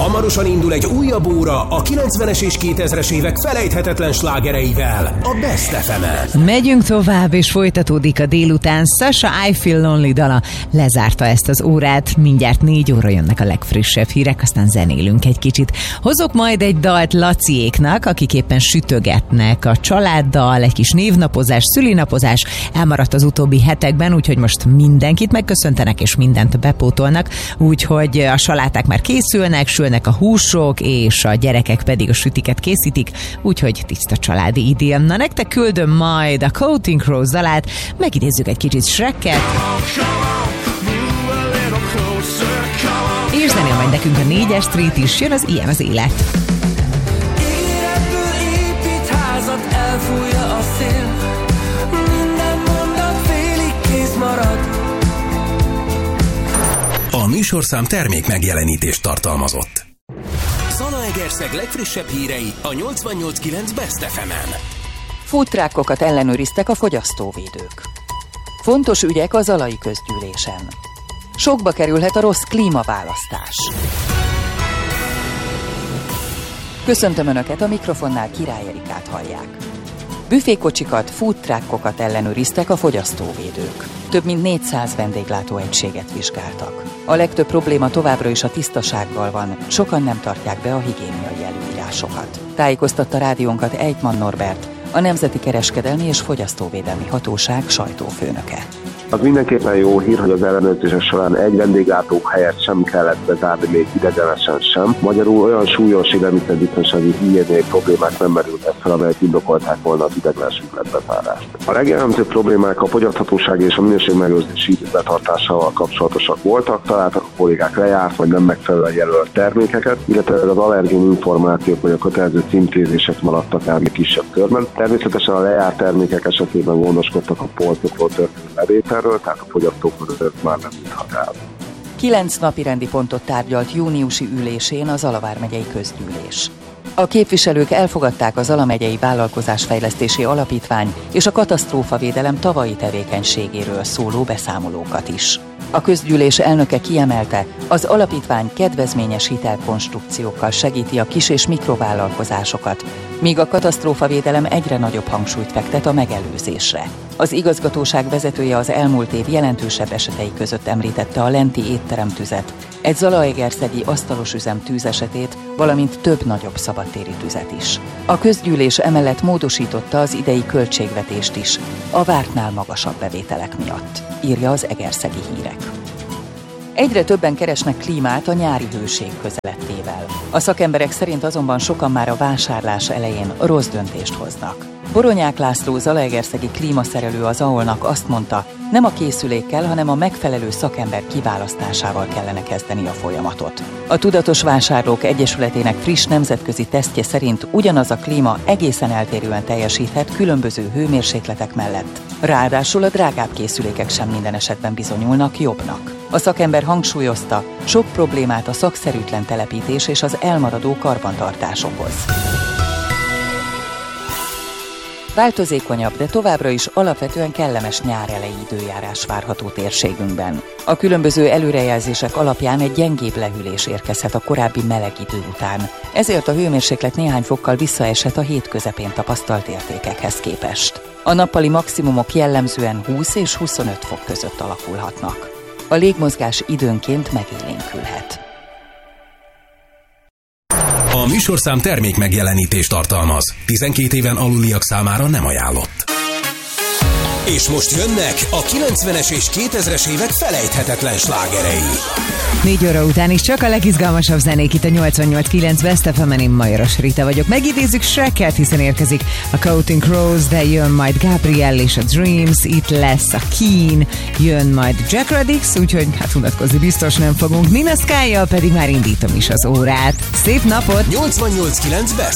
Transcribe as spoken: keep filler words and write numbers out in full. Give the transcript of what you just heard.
Hamarosan indul egy újabb óra a kilencvenes és kétezres évek felejthetetlen slágereivel, a Best ef emen. Megyünk tovább, és folytatódik a délután. Sasha I Feel Lonely dala lezárta ezt az órát. Mindjárt négy óra jönnek a legfrissebb hírek, aztán zenélünk egy kicsit. Hozok majd egy dalt Laciéknak, akik éppen sütögetnek a családdal, egy kis névnapozás, szülinapozás elmaradt az utóbbi hetekben, úgyhogy most mindenkit megköszöntenek, és mindent bepótolnak, úgyhogy a saláták már készülnek, sülnek a húsok, és a gyerekek pedig a sütiket készítik, úgyhogy tiszta családi idén. Na, nektek küldöm majd a Counting Crows dalát, megidézzük egy kicsit Shreket, és zenél majd nekünk a négyes Street is, jön az Ilyen az élet. Életből épít házat, elfújja a szél, minden mondat félig kész marad. A műsorszám termék megjelenítést tartalmazott. Zalaegerszeg legfrissebb hírei a nyolcvannyolc kilenc Best ef emen. Foodtruckokat ellenőriztek a fogyasztóvédők. Fontos ügyek a zalai közgyűlésen. Sokba kerülhet a rossz klímaválasztás. Köszöntöm Önöket, a mikrofonnál Király Erikát hallják. Büfékocsikat, foodtruckokat ellenőriztek a fogyasztóvédők. Több mint négyszáz vendéglátóegységet vizsgáltak. A legtöbb probléma továbbra is a tisztasággal van, sokan nem tartják be a higiéniai előírásokat. Tájékoztatta rádiónkat Ejtman Norbert, a Nemzeti Kereskedelmi és Fogyasztóvédelmi Hatóság sajtófőnöke. Az mindenképpen jó hír, hogy az ellenőrzések során egy vendéglátó helyet sem kellett bezárni, még idegenesen sem. Magyarul olyan súlyos élelmiszerbiztonsági higiéniai problémák nem merültek fel, amelyek indokolták volna az idegenes ügyletbezárást. A legjellemzőbb problémák a fogyaszthatósági és a minőségmegőrzési idő betartásával kapcsolatosak voltak, találtak a kollégák lejárt vagy nem megfelelően jelölt termékeket, illetve az allergén információk vagy a kötelező címkézések maradtak el még kisebb körben. Természetesen a lejárt termékek esetében gondoskodtak a polcokról történő levételről, tehát a fogyasztók között már nem juthat el. Kilenc napirendi pontot tárgyalt júniusi ülésén a Zala vármegyei közgyűlés. A képviselők elfogadták a Zala megyei Vállalkozásfejlesztési Alapítvány és a katasztrófavédelem tavalyi tevékenységéről szóló beszámolókat is. A közgyűlés elnöke kiemelte, az alapítvány kedvezményes hitelkonstrukciókkal segíti a kis- és mikrovállalkozásokat, míg a katasztrófavédelem egyre nagyobb hangsúlyt fektet a megelőzésre. Az igazgatóság vezetője az elmúlt év jelentősebb esetei között említette a lenti étteremtüzet, egy zalaegerszegi asztalosüzem tűzesetét, valamint több nagyobb szabadtéri tüzet is. A közgyűlés emellett módosította az idei költségvetést is, a vártnál magasabb bevételek miatt, írja az Egerszegi Hírek. Egyre többen keresnek klímát a nyári hőség közelettével. A szakemberek szerint azonban sokan már a vásárlás elején rossz döntést hoznak. Boronyák László zalaegerszegi klímaszerelő az á o el-nak azt mondta, nem a készülékkel, hanem a megfelelő szakember kiválasztásával kellene kezdeni a folyamatot. A Tudatos Vásárlók Egyesületének friss nemzetközi tesztje szerint ugyanaz a klíma egészen eltérően teljesíthet különböző hőmérsékletek mellett. Ráadásul a drágább készülékek sem minden esetben bizonyulnak jobbnak. A szakember hangsúlyozta, sok problémát a szakszerűtlen telepítés és az elmaradó karbantartás okoz. Változékonyabb, de továbbra is alapvetően kellemes nyár eleji időjárás várható térségünkben. A különböző előrejelzések alapján egy gyengébb lehűlés érkezhet a korábbi meleg idő után. Ezért a hőmérséklet néhány fokkal visszaeshet a hét közepén tapasztalt értékekhez képest. A nappali maximumok jellemzően húsz és huszonöt fok között alakulhatnak. A légmozgás időnként megélénkülhet. A műsorszám termék megjelenítést tartalmaz. tizenkét éven aluliak számára nem ajánlott. És most jönnek a kilencvenes és kétezres évek felejthetetlen slágerei. Négy óra után is csak a legizgalmasabb zenék itt a nyolcvannyolc kilenc Best ef emen, én Majoros Rita vagyok. Megidézzük Shreket, hiszen érkezik a Counting Crows, de jön majd Gabriel és a Dreams, itt lesz a Keen, jön majd Jack Radix, úgyhogy hát unatkozni biztos nem fogunk. Nina Sky-jal pedig már indítom is az órát. Szép napot! nyolcvannyolc kilenc Best